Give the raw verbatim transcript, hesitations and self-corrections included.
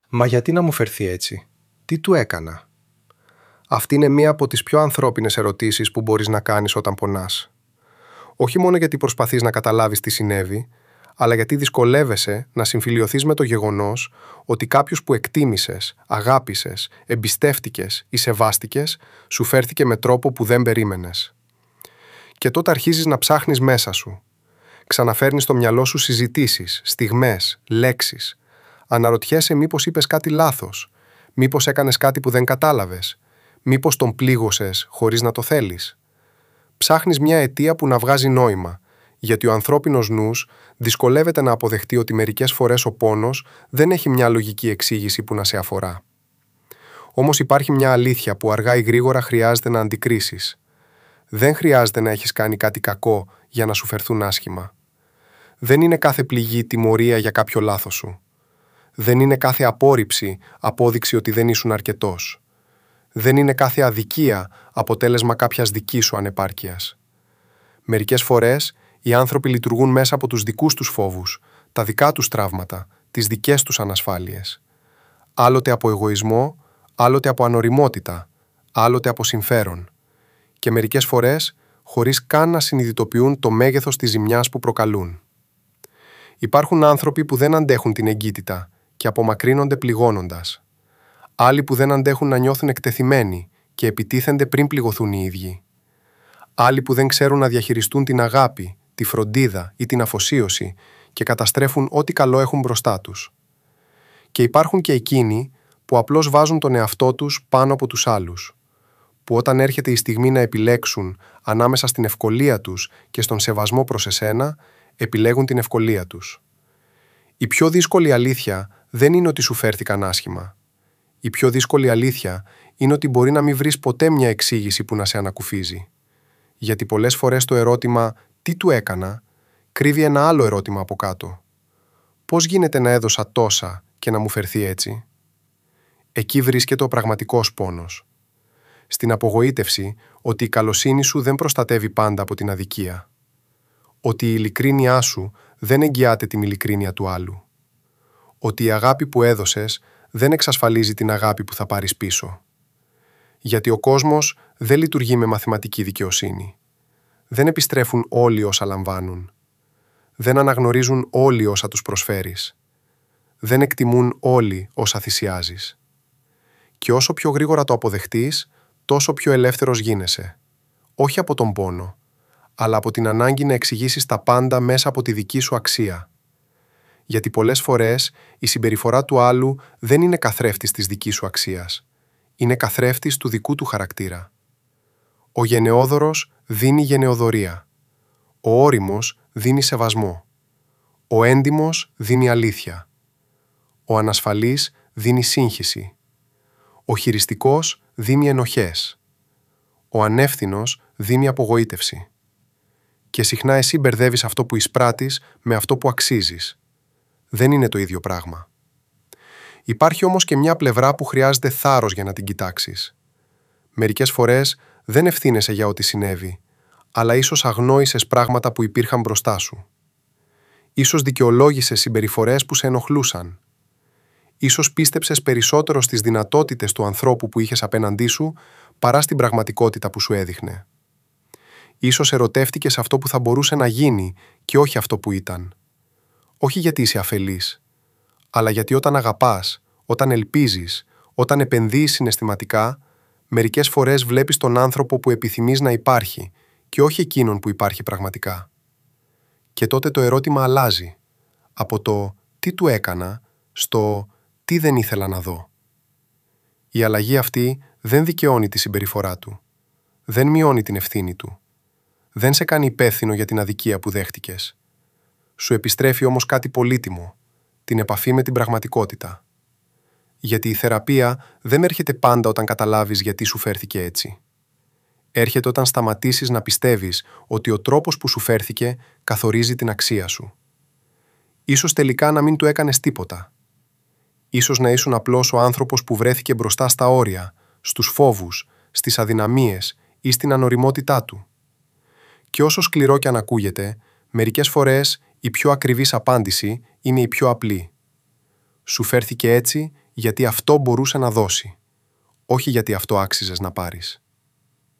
Μα γιατί να μου φερθεί έτσι? Τι του έκανα? Αυτή είναι μία από τις πιο ανθρώπινες ερωτήσεις που μπορείς να κάνεις όταν πονάς. Όχι μόνο γιατί προσπαθείς να καταλάβεις τι συνέβη, αλλά γιατί δυσκολεύεσαι να συμφιλιωθείς με το γεγονός ότι κάποιος που εκτίμησες, αγάπησες, εμπιστεύτηκες ή σεβάστηκες, σου φέρθηκε με τρόπο που δεν περίμενες. Και τότε αρχίζεις να ψάχνεις μέσα σου. Ξαναφέρνεις στο μυαλό σου συζητήσεις, στιγμές, λέξεις. Αναρωτιέσαι μήπως είπες κάτι λάθος, μήπως έκανες κάτι που δεν κατάλαβες, μήπως τον πλήγωσες χωρίς να το θέλεις. Ψάχνεις μια αιτία που να βγάζει νόημα, γιατί ο ανθρώπινος νους δυσκολεύεται να αποδεχτεί ότι μερικές φορές ο πόνος δεν έχει μια λογική εξήγηση που να σε αφορά. Όμως υπάρχει μια αλήθεια που αργά ή γρήγορα χρειάζεται να αντικρίσεις. Δεν χρειάζεται να έχεις κάνει κάτι κακό για να σου φερθούν άσχημα. Δεν είναι κάθε πληγή τιμωρία για κάποιο λάθος σου. Δεν είναι κάθε απόρριψη απόδειξη ότι δεν ήσουν αρκετός. Δεν είναι κάθε αδικία αποτέλεσμα κάποιας δικής σου ανεπάρκειας. Μερικές φορές οι άνθρωποι λειτουργούν μέσα από τους δικούς τους φόβους, τα δικά τους τραύματα, τις δικές τους ανασφάλειες. Άλλοτε από εγωισμό, άλλοτε από ανοριμότητα, άλλοτε από συμφέρον. Και μερικές φορές χωρίς καν να συνειδητοποιούν το μέγεθος της ζημιάς που προκαλούν. Υπάρχουν άνθρωποι που δεν αντέχουν την εγκύτητα και απομακρύνονται πληγώνοντας. Άλλοι που δεν αντέχουν να νιώθουν εκτεθειμένοι και επιτίθενται πριν πληγωθούν οι ίδιοι. Άλλοι που δεν ξέρουν να διαχειριστούν την αγάπη, τη φροντίδα ή την αφοσίωση και καταστρέφουν ό,τι καλό έχουν μπροστά τους. Και υπάρχουν και εκείνοι που απλώς βάζουν τον εαυτό τους πάνω από τους άλλους, που όταν έρχεται η στιγμή να επιλέξουν ανάμεσα στην ευκολία τους και στον σεβασμό προς εσένα, επιλέγουν την ευκολία τους. Η πιο δύσκολη αλήθεια δεν είναι ότι σου φέρθηκαν άσχημα. Η πιο δύσκολη αλήθεια είναι ότι μπορεί να μην βρεις ποτέ μια εξήγηση που να σε ανακουφίζει. Γιατί πολλές φορές το ερώτημα «τι του έκανα» κρύβει ένα άλλο ερώτημα από κάτω. Πώς γίνεται να έδωσα τόσα και να μου φερθεί έτσι? Εκεί βρίσκεται ο πραγματικός πόνος. Στην απογοήτευση ότι η καλοσύνη σου δεν προστατεύει πάντα από την αδικία. Ότι η ειλικρίνειά σου δεν εγγυάται την ειλικρίνεια του άλλου. Ότι η αγάπη που έδωσες δεν εξασφαλίζει την αγάπη που θα πάρεις πίσω. Γιατί ο κόσμος δεν λειτουργεί με μαθηματική δικαιοσύνη. Δεν επιστρέφουν όλοι όσα λαμβάνουν. Δεν αναγνωρίζουν όλοι όσα τους προσφέρεις. Δεν εκτιμούν όλοι όσα θυσιάζεις. Και όσο πιο γρήγορα το αποδεχτείς, τόσο πιο ελεύθερος γίνεσαι. Όχι από τον πόνο, αλλά από την ανάγκη να εξηγήσεις τα πάντα μέσα από τη δική σου αξία. Γιατί πολλές φορές η συμπεριφορά του άλλου δεν είναι καθρέφτης της δικής σου αξίας. Είναι καθρέφτης του δικού του χαρακτήρα. Ο γενναιόδωρος δίνει γενναιοδωρία. Ο ώριμος δίνει σεβασμό. Ο έντιμος δίνει αλήθεια. Ο ανασφαλής δίνει σύγχυση. Ο χειριστικός δίνει ενοχές. Ο ανεύθυνος δίνει απογοήτευση. Και συχνά εσύ μπερδεύεις αυτό που εισπράττεις με αυτό που αξίζεις. Δεν είναι το ίδιο πράγμα. Υπάρχει όμως και μια πλευρά που χρειάζεται θάρρος για να την κοιτάξεις. Μερικές φορές δεν ευθύνεσαι για ό,τι συνέβη, αλλά ίσως αγνόησες πράγματα που υπήρχαν μπροστά σου. Ίσως δικαιολόγησες συμπεριφορές που σε ενοχλούσαν. Ίσως πίστεψες περισσότερο στις δυνατότητες του ανθρώπου που είχες απέναντί σου παρά στην πραγματικότητα που σου έδειχνε. Ίσως ερωτεύτηκες αυτό που θα μπορούσε να γίνει και όχι αυτό που ήταν. Όχι γιατί είσαι αφελής, αλλά γιατί όταν αγαπάς, όταν ελπίζεις, όταν επενδύεις συναισθηματικά, μερικές φορές βλέπεις τον άνθρωπο που επιθυμείς να υπάρχει και όχι εκείνον που υπάρχει πραγματικά. Και τότε το ερώτημα αλλάζει από το «τι του έκανα» στο «τι δεν ήθελα να δω». Η αλλαγή αυτή δεν δικαιώνει τη συμπεριφορά του, δεν μειώνει την ευθύνη του, δεν σε κάνει υπεύθυνο για την αδικία που δέχτηκες. Σου επιστρέφει όμως κάτι πολύτιμο, την επαφή με την πραγματικότητα. Γιατί η θεραπεία δεν έρχεται πάντα όταν καταλάβεις γιατί σου φέρθηκε έτσι. Έρχεται όταν σταματήσεις να πιστεύεις ότι ο τρόπος που σου φέρθηκε καθορίζει την αξία σου. Ίσως τελικά να μην του έκανες τίποτα. Ίσως να ήσουν απλώς ο άνθρωπος που βρέθηκε μπροστά στα όρια, στους φόβους, στις αδυναμίες ή στην ανοριμότητά του. Και όσο σκληρό κι αν ακούγεται, μερικές φορές η πιο ακριβής απάντηση είναι η πιο απλή. Σου φέρθηκε έτσι γιατί αυτό μπορούσε να δώσει, όχι γιατί αυτό άξιζες να πάρεις.